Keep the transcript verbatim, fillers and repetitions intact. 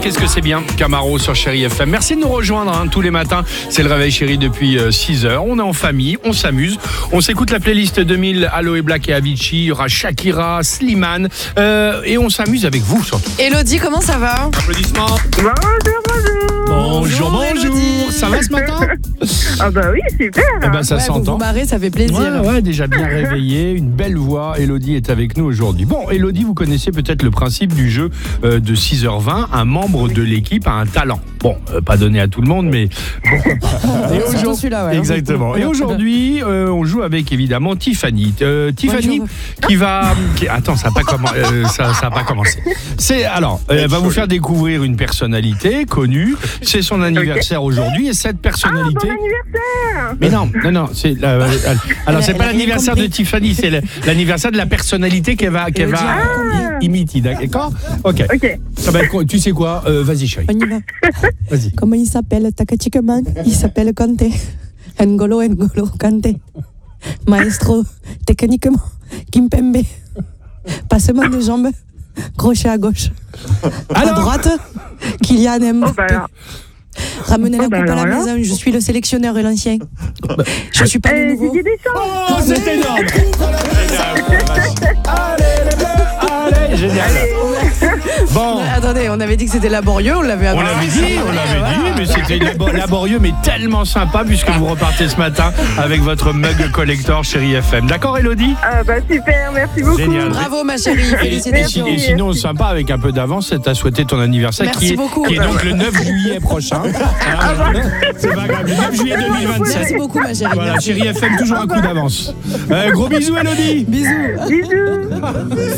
qu'est-ce que c'est bien, Camaro sur Chérie F M. Merci de nous rejoindre hein, tous les matins. C'est le réveil chéri depuis euh, six heures. On est en famille, on s'amuse. On s'écoute la playlist deux mille, Aloe Black et Avicii. Il y aura Shakira, Slimane. Euh, et on s'amuse avec vous surtout. Elodie, comment ça va? Applaudissements. Bonjour, bonjour. Bonjour, bonjour. Elodie. Ça va ce matin? Ah bah oui, super. Eh ben, ça Ouais, vous s'entend. vous marrez, ça fait plaisir. Ouais, ouais, déjà bien réveillé, une belle voix. Elodie est avec nous aujourd'hui. Bon, Elodie, vous connaissez peut-être le principe du jeu euh, de six heures vingt. Un membre de l'équipe a un talent. Bon, euh, pas donné à tout le monde, mais pourquoi pas. Et Surtout aujourd'hui- celui-là, ouais. Exactement. Et aujourd'hui, euh, on joue avec évidemment Tiffany. Euh, Tiffany Bonjour. qui va. qui- Attends, ça n'a pas, commen- euh, ça, ça a pas commencé. C'est alors, euh, elle va vous faire découvrir une personnalité connue. C'est son anniversaire aujourd'hui et cette personnalité. Bon anniversaire. Mais non, non, non, c'est la- la- alors c'est elle pas a rien l'anniversaire de compris. Tiffany, c'est le- l'anniversaire de la personnalité qu'elle va, qu'elle Elodie va a rien compris. i- imiter, d'accord? Ok. Ok. Ça va être quoi? Tu sais quoi? Euh, Vas-y, chérie. On y va. Vas-y. Comment il s'appelle tactiquement? Il s'appelle Kanté. N'Golo, N'Golo, Kanté. Maestro, techniquement, Kimpembe. Passement de jambes, crochet à gauche. À Alors droite, Kylian Oh Mbappé. bah alors. Ramenez la Oh, bah coupe à la alors là. maison, je suis le sélectionneur et l'ancien. Je suis pas le Euh, nouveau. Didier Deschamps. Oh, c'est énorme! Allez, les bleus! Allez, génial! Bon. Attendez, on avait dit que c'était laborieux, on l'avait On l'avait dit, on l'avait dit, mais c'était labo- laborieux, mais tellement sympa puisque vous repartez ce matin avec votre mug collector Chérie F M. D'accord, Elodie? Ah bah super, merci beaucoup. Génial. Bravo ma chérie, Et, et si- félicitations. et sinon, sympa, avec un peu d'avance, c'est à souhaiter ton anniversaire Merci qui est, beaucoup. qui est donc le neuf juillet prochain. Hein, c'est pas grave, le neuf juillet deux mille vingt-sept. Merci beaucoup ma chérie. Voilà, Merci. Chérie F M, toujours un coup d'avance. Euh, gros bisous, Elodie. Bisous. Bisous.